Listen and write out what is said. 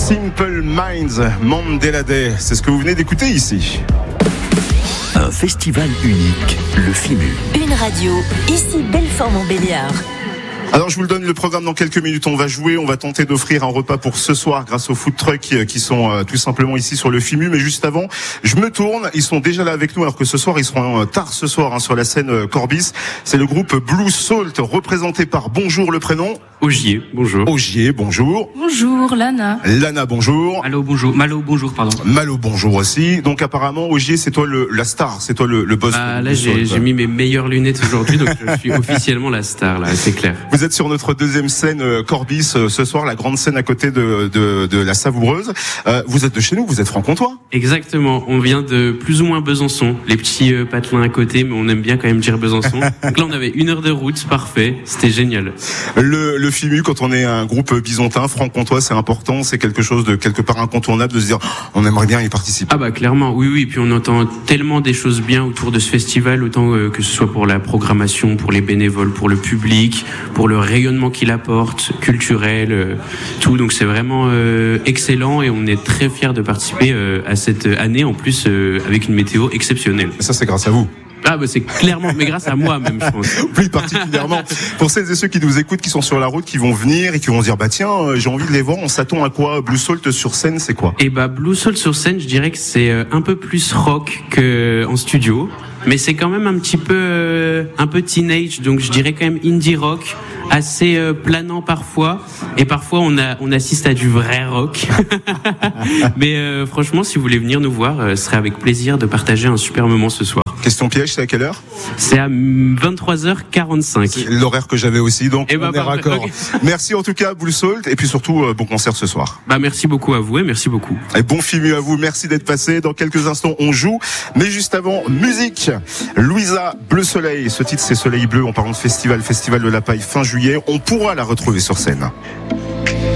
Simple Minds, Mandela Day, c'est ce que vous venez d'écouter ici. Un festival unique, le FIMU. Une radio, ici Belfort-Montbéliard. Alors je vous le donne le programme dans quelques minutes, on va jouer, on va tenter d'offrir un repas pour ce soir grâce aux food trucks qui sont tout simplement ici sur le FIMU, mais juste avant, je me tourne, ils sont déjà là avec nous alors que ce soir, ils seront tard ce soir sur la scène Corbis, c'est le groupe Blue Salt représenté par, bonjour le prénom Ogier, bonjour. Ogier, bonjour. Bonjour, Lana. Lana, bonjour. Allô, bonjour. Malo, bonjour, pardon. Malo, bonjour aussi. Donc apparemment, Ogier, c'est toi la star, c'est toi le boss. Là, j'ai mis mes meilleures lunettes aujourd'hui, donc je suis officiellement la star, là, c'est clair. Vous êtes sur notre deuxième scène Corbis ce soir, la grande scène à côté de la Savoureuse. Vous êtes de chez nous, vous êtes franc-comtois. Exactement, on vient de plus ou moins Besançon, les petits patelins à côté, mais on aime bien quand même dire Besançon. Donc là, on avait 1 heure de route, parfait, c'était génial. Le FIMU, quand on est un groupe bisontin, franc-comtois, c'est important, c'est quelque chose de quelque part incontournable de se dire on aimerait bien y participer. Ah bah clairement, oui, puis on entend tellement des choses bien autour de ce festival, autant que ce soit pour la programmation, pour les bénévoles, pour le public, pour le rayonnement qu'il apporte, culturel, tout, donc c'est vraiment excellent et on est très fiers de participer à cette année en plus avec une météo exceptionnelle. Ça c'est grâce à vous. Ah bah c'est clairement, mais grâce à moi même, je pense. Plus particulièrement pour celles et ceux qui nous écoutent, qui sont sur la route, qui vont venir et qui vont dire bah tiens, j'ai envie de les voir. On s'attend à quoi? Blue Salt sur scène, c'est quoi? Et bah Blue Salt sur scène, je dirais que c'est un peu plus rock que en studio, mais c'est quand même un petit peu un peu teenage, donc je dirais quand même indie rock, assez planant parfois, et parfois on assiste à du vrai rock. Mais franchement, si vous voulez venir nous voir, ce serait avec plaisir de partager un super moment ce soir. Question piège, c'est à quelle heure? C'est à 23h45. C'est l'horaire que j'avais aussi, donc on est raccord. Okay. Merci en tout cas, Blue Salt, et puis surtout, bon concert ce soir. Bah merci beaucoup à vous et merci beaucoup. Et bon FIMU à vous, merci d'être passé. Dans quelques instants, on joue, mais juste avant, musique. Louisa, Bleu Soleil, ce titre c'est Soleil Bleu, en parlant de festival de la Paille fin juillet. On pourra la retrouver sur scène.